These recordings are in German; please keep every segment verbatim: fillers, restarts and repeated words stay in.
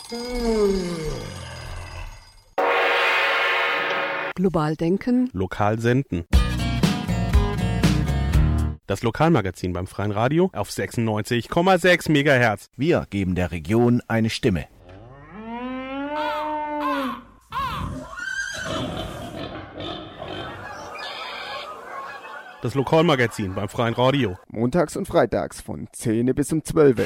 Global denken. Lokal senden. Das Lokalmagazin beim Freien Radio auf sechsundneunzig Komma sechs Megahertz. Wir geben der Region eine Stimme. Das Lokalmagazin beim Freien Radio. Montags und freitags von zehn bis um zwölf.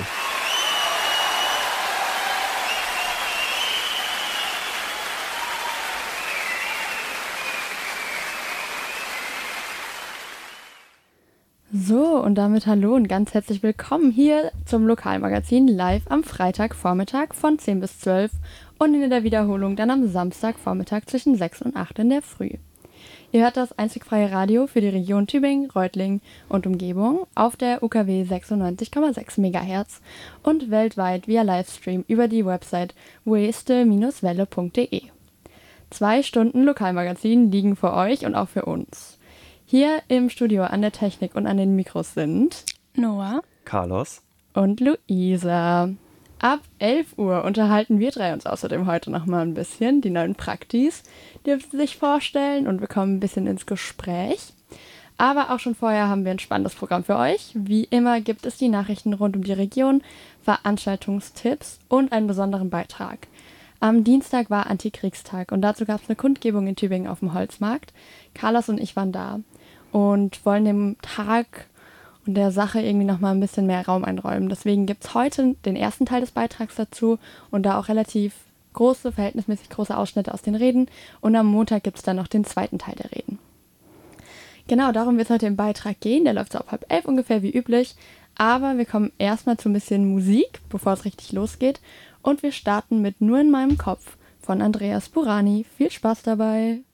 So, und damit hallo und ganz herzlich willkommen hier zum Lokalmagazin live am Freitagvormittag von zehn bis zwölf und in der Wiederholung dann am Samstagvormittag zwischen sechs und acht in der Früh. Ihr hört das einzig freie Radio für die Region Tübingen, Reutlingen und Umgebung auf der U K W sechsundneunzig Komma sechs Megahertz und weltweit via Livestream über die Website weste Bindestrich welle Punkt de. Zwei Stunden Lokalmagazin liegen für euch und auch für uns. Hier im Studio an der Technik und an den Mikros sind Noah, Carlos und Luisa. Ab elf Uhr unterhalten wir drei uns außerdem heute noch mal ein bisschen. Die neuen Praktis dürfen sich vorstellen und wir kommen ein bisschen ins Gespräch. Aber auch schon vorher haben wir ein spannendes Programm für euch. Wie immer gibt es die Nachrichten rund um die Region, Veranstaltungstipps und einen besonderen Beitrag. Am Dienstag war Antikriegstag und dazu gab es eine Kundgebung in Tübingen auf dem Holzmarkt. Carlos und ich waren da und wollen dem Tag und der Sache irgendwie nochmal ein bisschen mehr Raum einräumen. Deswegen gibt es heute den ersten Teil des Beitrags dazu und da auch relativ große, verhältnismäßig große Ausschnitte aus den Reden. Und am Montag gibt es dann noch den zweiten Teil der Reden. Genau, darum wird es heute im Beitrag gehen. Der läuft so ab halb elf ungefähr wie üblich. Aber wir kommen erstmal zu ein bisschen Musik, bevor es richtig losgeht. Und wir starten mit Nur in meinem Kopf von Andreas Burani. Viel Spaß dabei!